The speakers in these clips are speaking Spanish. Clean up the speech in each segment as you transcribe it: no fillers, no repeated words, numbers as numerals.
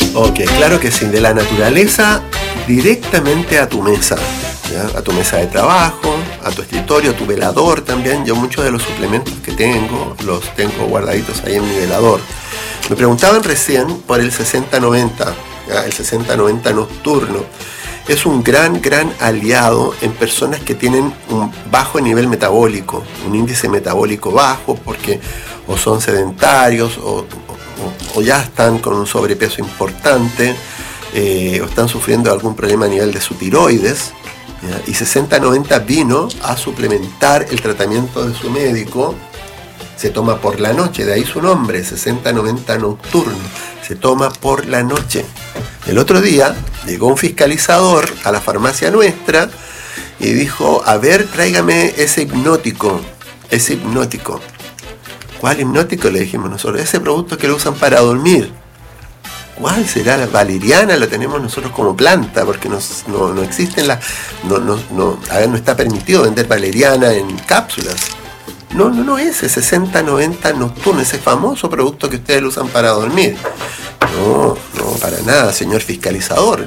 Ok, claro que sí, de la naturaleza directamente a tu mesa, ¿ya? A tu mesa de trabajo, a tu escritorio, a tu velador también. Yo muchos de los suplementos que tengo, los tengo guardaditos ahí en mi velador. Me preguntaban recién por el 60-90, ¿ya? El 60-90 nocturno. Es un gran aliado en personas que tienen un bajo nivel metabólico, un índice metabólico bajo, porque o son sedentarios o ya están con un sobrepeso importante, o están sufriendo algún problema a nivel de su tiroides, ¿ya? Y 60-90 vino a suplementar el tratamiento de su médico. Se toma por la noche, de ahí su nombre, 60-90 nocturno, se toma por la noche. El otro día llegó un fiscalizador a la farmacia nuestra y dijo: a ver, tráigame ese hipnótico. ¿Cuál hipnótico?, le dijimos nosotros. Ese producto que lo usan para dormir. ¿Cuál será? La valeriana la tenemos nosotros como planta, porque no existen no está permitido vender valeriana en cápsulas. No, ese 60-90 nocturno, ese famoso producto que ustedes lo usan para dormir. No, para nada, señor fiscalizador.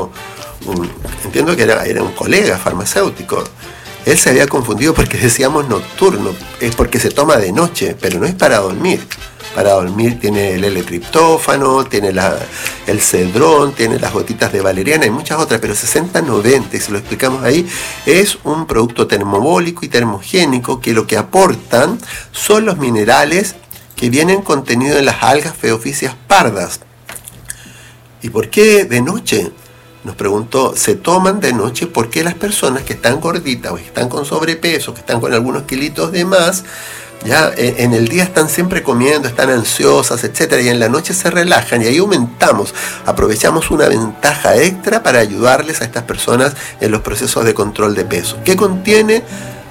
Entiendo que era un colega farmacéutico. Él se había confundido porque decíamos nocturno, es porque se toma de noche, pero no es para dormir. Para dormir tiene el L-triptófano, tiene el cedrón, tiene las gotitas de valeriana y muchas otras, pero 60-90, y se lo explicamos ahí, es un producto termobólico y termogénico que lo que aportan son los minerales que vienen contenidos en las algas Phaeophysias pardas. ¿Y por qué de noche? Nos preguntó. Se toman de noche porque las personas que están gorditas o que están con sobrepeso, que están con algunos kilitos de más, ya en el día están siempre comiendo, están ansiosas, etcétera, y en la noche se relajan, y ahí aprovechamos una ventaja extra para ayudarles a estas personas en los procesos de control de peso. ¿Qué contiene?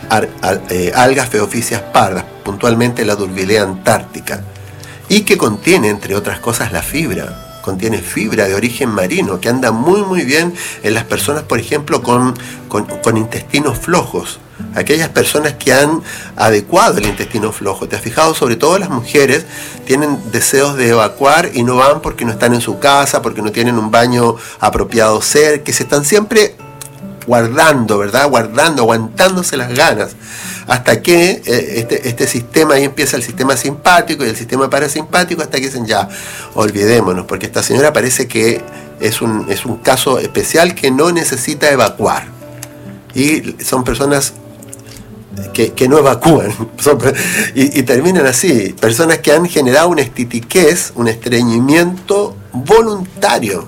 Algas Phaeophysias pardas, puntualmente la Durvilea antártica, y que contiene, entre otras cosas, la fibra. Contiene fibra de origen marino que anda muy bien en las personas, por ejemplo, con intestinos flojos. Aquellas personas que han adecuado el intestino flojo. ¿Te has fijado? Sobre todo las mujeres tienen deseos de evacuar y no van porque no están en su casa, porque no tienen un baño apropiado cerca, que se están siempre guardando, ¿verdad? Aguantándose las ganas. Hasta que este sistema, ahí empieza el sistema simpático y el sistema parasimpático, hasta que dicen ya, olvidémonos, porque esta señora parece que es un caso especial que no necesita evacuar. Y son personas que no evacúan y terminan así, personas que han generado una estitiquez, un estreñimiento voluntario,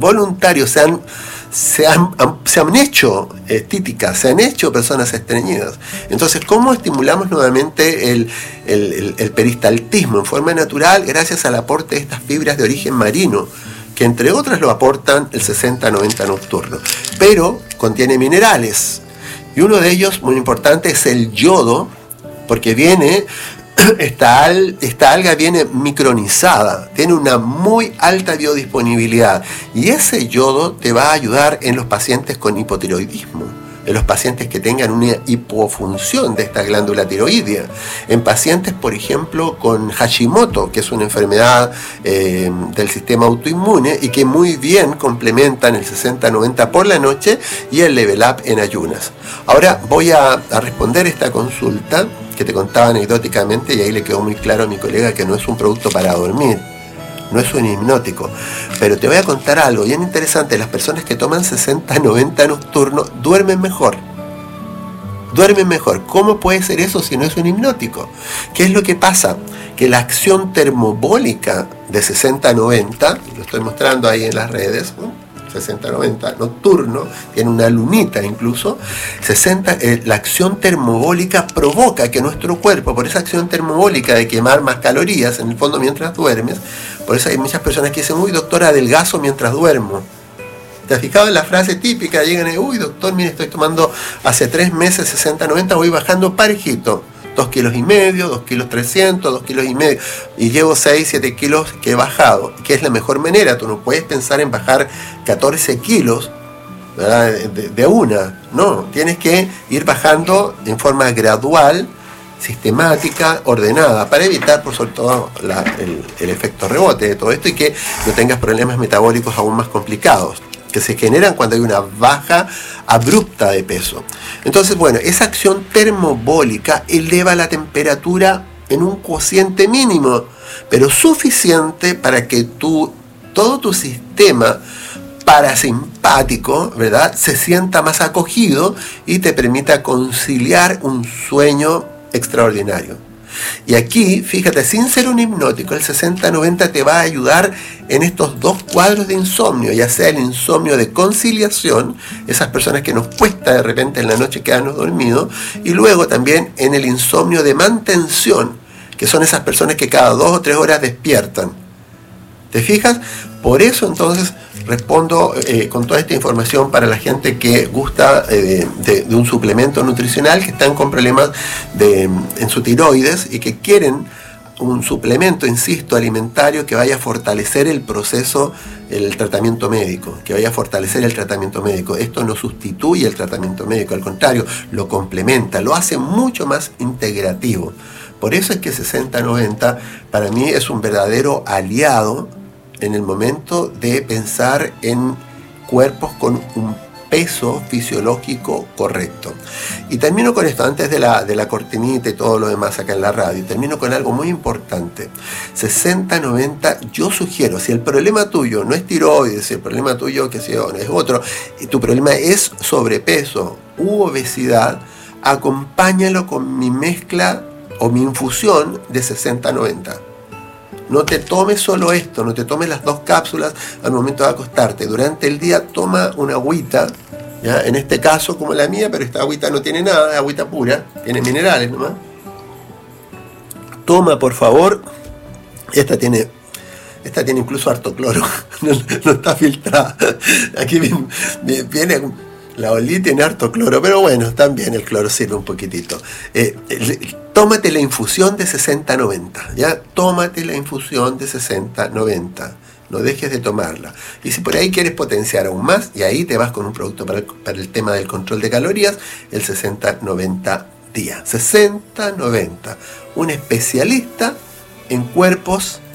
se han hecho estíticas, se han hecho personas estreñidas. Entonces, ¿cómo estimulamos nuevamente el peristaltismo en forma natural? Gracias al aporte de estas fibras de origen marino, que entre otras lo aportan el 60-90 nocturno, pero contiene minerales, y uno de ellos muy importante es el yodo, porque esta alga viene micronizada, tiene una muy alta biodisponibilidad, y ese yodo te va a ayudar en los pacientes con hipotiroidismo, en los pacientes que tengan una hipofunción de esta glándula tiroidea, en pacientes, por ejemplo, con Hashimoto, que es una enfermedad del sistema autoinmune, y que muy bien complementan el 60-90 por la noche y el Level Up en ayunas. Ahora voy a responder esta consulta que te contaba anecdóticamente, y ahí le quedó muy claro a mi colega que no es un producto para dormir, no es un hipnótico. Pero te voy a contar algo bien interesante. Las personas que toman 60-90 nocturno duermen mejor. ¿Cómo puede ser eso si no es un hipnótico? ¿Qué es lo que pasa? Que la acción termobólica de 60-90, lo estoy mostrando ahí en las redes, 60-90 nocturno, tiene una lunita incluso, la acción termobólica provoca que nuestro cuerpo, por esa acción termobólica de quemar más calorías en el fondo mientras duermes, por eso hay muchas personas que dicen: uy, doctor, adelgazo mientras duermo. ¿Te has fijado en la frase típica? Llegan y: uy, doctor, mire, estoy tomando hace 3 meses 60-90, voy bajando parejito, 2,5 kilos, 2 kilos 300, 2,5 kilos, y llevo 6-7 kilos que he bajado, que es la mejor manera. Tú no puedes pensar en bajar 14 kilos, ¿verdad? de una, no, tienes que ir bajando en forma gradual, sistemática, ordenada, para evitar, por sobre todo, el efecto rebote de todo esto y que no tengas problemas metabólicos aún más complicados, que se generan cuando hay una baja abrupta de peso. Entonces, bueno, esa acción termobólica eleva la temperatura en un cociente mínimo, pero suficiente para que todo tu sistema parasimpático, ¿verdad?, se sienta más acogido y te permita conciliar un sueño extraordinario. Y aquí, fíjate, sin ser un hipnótico, el 60-90 te va a ayudar en estos dos cuadros de insomnio, ya sea el insomnio de conciliación, esas personas que nos cuesta de repente en la noche quedarnos dormidos, y luego también en el insomnio de mantención, que son esas personas que cada 2 o 3 horas despiertan. ¿Te fijas? Por eso entonces respondo con toda esta información para la gente que gusta de un suplemento nutricional, que están con problemas en su tiroides y que quieren un suplemento, insisto, alimentario que vaya a fortalecer el proceso, el tratamiento médico, que vaya a fortalecer el tratamiento médico. Esto no sustituye el tratamiento médico, al contrario, lo complementa, lo hace mucho más integrativo. Por eso es que 60-90 para mí es un verdadero aliado en el momento de pensar en cuerpos con un peso fisiológico correcto. Y termino con esto, antes de la cortinita y todo lo demás acá en la radio, termino con algo muy importante. 60-90, yo sugiero, si el problema tuyo no es tiroides, si el problema tuyo, qué sé yo, es otro, y tu problema es sobrepeso u obesidad, acompáñalo con mi mezcla o mi infusión de 60-90. No te tomes solo esto, no te tomes las 2 cápsulas al momento de acostarte. Durante el día toma una agüita, ¿ya? En este caso como la mía, pero esta agüita no tiene nada, es agüita pura, tiene minerales nomás. Toma, por favor. Esta tiene incluso harto cloro, no está filtrada. Aquí viene... La olí tiene harto cloro, pero bueno, también el cloro sirve un poquitito. Tómate la infusión de 60-90, ¿ya? Tómate la infusión de 60-90. No dejes de tomarla. Y si por ahí quieres potenciar aún más, y ahí te vas con un producto para el tema del control de calorías, el 60-90 día. 60-90. Un especialista en cuerpos